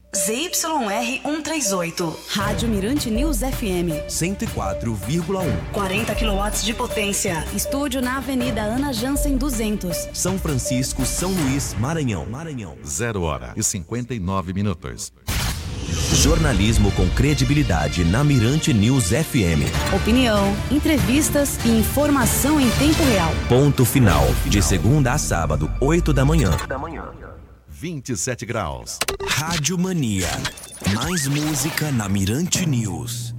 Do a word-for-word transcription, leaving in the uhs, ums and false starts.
Z Y R cento e trinta e oito. Rádio Mirante News F M. cento e quatro vírgula um. quarenta quilowatts de potência. Estúdio na Avenida Ana Jansen duzentos. São Francisco, São Luís, Maranhão. Maranhão. Zero hora e cinquenta e nove minutos. Jornalismo com credibilidade na Mirante News F M. Opinião, entrevistas e informação em tempo real. Ponto final. De segunda a sábado, oito da manhã. vinte e sete graus. Rádio Mania. Mais música na Mirante News.